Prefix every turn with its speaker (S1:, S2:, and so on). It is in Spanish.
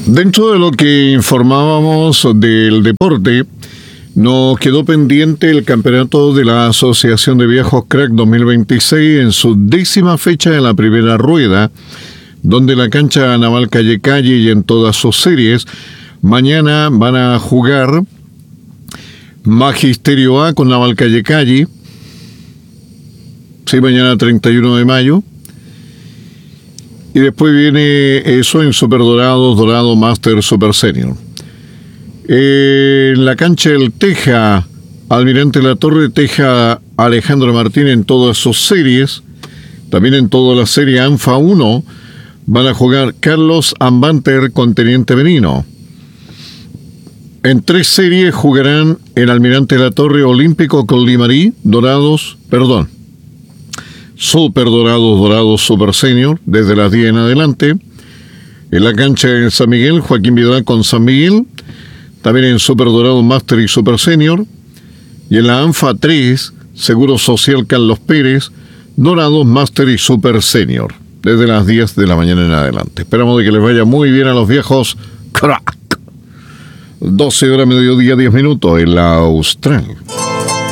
S1: Dentro de lo que informábamos del deporte, nos quedó pendiente el campeonato de la Asociación de Viejos Crack 2026 en su 10ª fecha de la primera rueda, donde la cancha Naval Calle Calle y en todas sus series, mañana van a jugar Magisterio A con Naval Calle Calle, sí, mañana 31 de mayo. Y después viene eso en Super Dorados, Dorado Master Super Senior. En la cancha del Teja, Almirante La Torre, Teja Alejandro Martín en todas sus series. También en toda la serie ANFA 1 van a jugar Carlos Ambanter con Teniente Benino. En 3 series jugarán en Almirante La Torre Olímpico con Limarí, Super Dorados Super Senior, desde las 10 en adelante. En la cancha de San Miguel, Joaquín Vidal con San Miguel. También en Super Dorado Master y Super Senior. Y en la ANFA 3, Seguro Social Carlos Pérez, Dorados Master y Super Senior, desde las 10 de la mañana en adelante. Esperamos de que les vaya muy bien a los viejos crack. 12 horas mediodía, 10 minutos en la Austral.